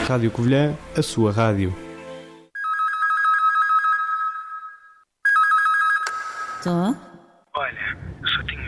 Rádio Covilhã, a sua rádio. Tô? Olha, eu só tenho